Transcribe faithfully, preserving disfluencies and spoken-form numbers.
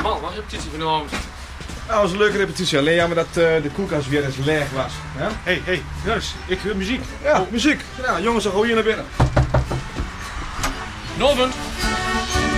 Man, wat repetitie vanavond. Dat was een leuke repetitie. Alleen jammer dat uh, de koelkast weer eens leeg was. Hé, ja? hey, hey, Ruis, ik wil muziek. Ja, oh. muziek. Ja, jongens, dan gaan we hier naar binnen. Novent.